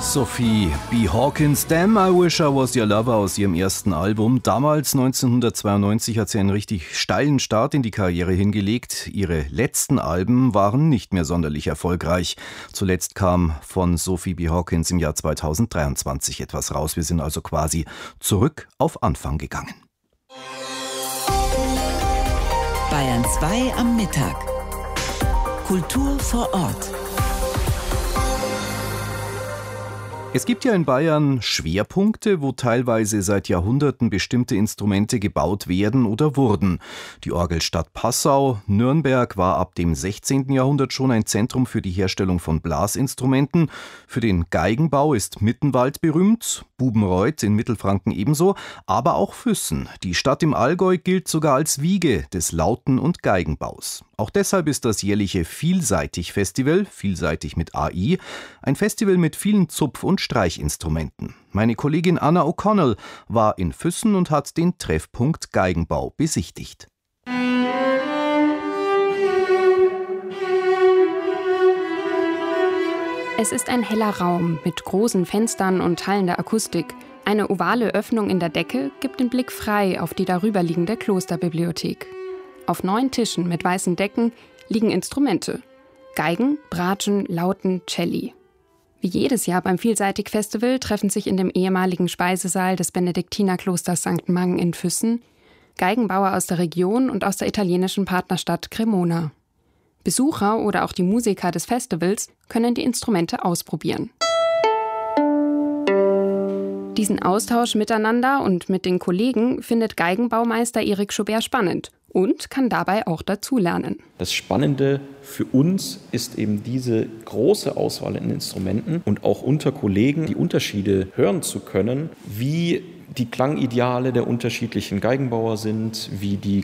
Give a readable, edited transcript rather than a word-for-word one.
Sophie B. Hawkins, Damn I Wish I Was Your Lover aus ihrem ersten Album. Damals, 1992, hat sie einen richtig steilen Start in die Karriere hingelegt. Ihre letzten Alben waren nicht mehr sonderlich erfolgreich. Zuletzt kam von Sophie B. Hawkins im Jahr 2023 etwas raus. Wir sind also quasi zurück auf Anfang gegangen. Bayern 2 am Mittag. Kultur vor Ort. Es gibt ja in Bayern Schwerpunkte, wo teilweise seit Jahrhunderten bestimmte Instrumente gebaut werden oder wurden. Die Orgelstadt Passau, Nürnberg war ab dem 16. Jahrhundert schon ein Zentrum für die Herstellung von Blasinstrumenten. Für den Geigenbau ist Mittenwald berühmt, Bubenreuth in Mittelfranken ebenso, aber auch Füssen. Die Stadt im Allgäu gilt sogar als Wiege des Lauten- und Geigenbaus. Auch deshalb ist das jährliche Vielseitig-Festival, vielseitig mit AI, ein Festival mit vielen Zupf- und Streichinstrumenten. Meine Kollegin Anna O'Connell war in Füssen und hat den Treffpunkt Geigenbau besichtigt. Es ist ein heller Raum mit großen Fenstern und hallender Akustik. Eine ovale Öffnung in der Decke gibt den Blick frei auf die darüberliegende Klosterbibliothek. Auf 9 Tischen mit weißen Decken liegen Instrumente. Geigen, Bratschen, Lauten, Celli. Wie jedes Jahr beim Vielseitig-Festival treffen sich in dem ehemaligen Speisesaal des Benediktinerklosters St. Mang in Füssen Geigenbauer aus der Region und aus der italienischen Partnerstadt Cremona. Besucher oder auch die Musiker des Festivals können die Instrumente ausprobieren. Diesen Austausch miteinander und mit den Kollegen findet Geigenbaumeister Erik Schubert spannend und kann dabei auch dazulernen. Das Spannende für uns ist eben diese große Auswahl an Instrumenten und auch unter Kollegen die Unterschiede hören zu können, wie die Klangideale der unterschiedlichen Geigenbauer sind, wie die